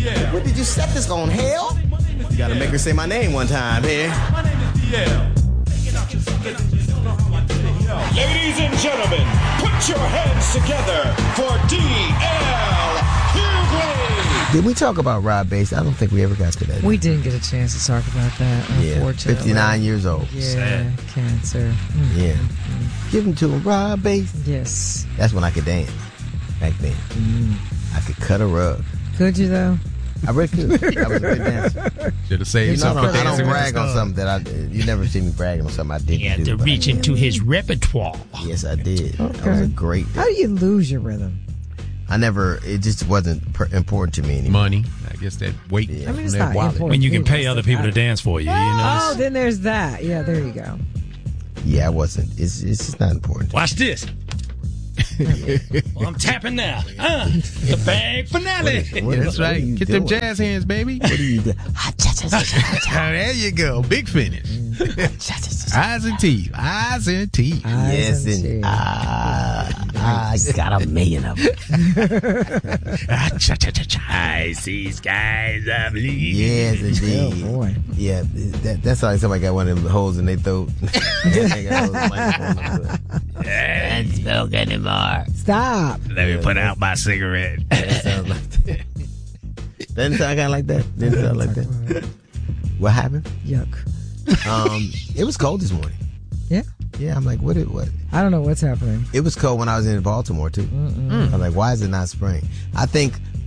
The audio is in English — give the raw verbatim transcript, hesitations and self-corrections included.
D L. What did you set this on, hell? You gotta make her say my name one time here. My name is D L. Ladies and gentlemen, put your hands together for D L Hughley. Did we talk about Rob Bass? I don't think we ever got to that. We didn't get a chance to talk about that, Yeah, unfortunately. fifty-nine years old. Yeah, Sad. cancer. Mm. Yeah. Give him to him, Rob Bass. Yes. That's when I could dance. Back then. Mm. I could cut a rug. Could you, though? I really could. I was a good dancer. Should have saved You know, I something don't, for I don't dancing with brag the on stars. something that I. You never see me bragging on something I didn't He had do. to but I reach did. into his repertoire. Yes, I did. That was Okay. a great. How do you lose your rhythm? I never. It just wasn't per- important to me anymore. Money. I guess that weight. Yeah. I mean, it's from that not wallet. important. When you can It's pay just other like people to that. dance for you, you know. Oh, then there's that. Yeah, there you go. Yeah, I wasn't. It's it's just not important. Watch this. Well, I'm tapping now. Uh, the bang finale. What Yeah, is- that's what are right. you Get them doing? jazz hands, baby. What are you doing? There you go. Big finish. Eyes and teeth. Eyes and teeth. Eyes Yes, and and teeth. ah, I got a million of them. Ah, cha, cha, cha, cha. I see skies of blue. Yes, indeed. Oh, boy. Yeah, that, that's like somebody got one of them holes in their throat. They got holes in my throat. Can't smoke anymore. Stop. Let me put out my cigarette. That sounds like that. Doesn't sound kind of like that. Didn't sound like that. What happened? Yuck. Um, it was cold this morning. Yeah. Yeah, I'm like, what? It, what? I don't know what's happening. It was cold when I was in Baltimore too. Mm-mm. I'm like, why is it not spring? I think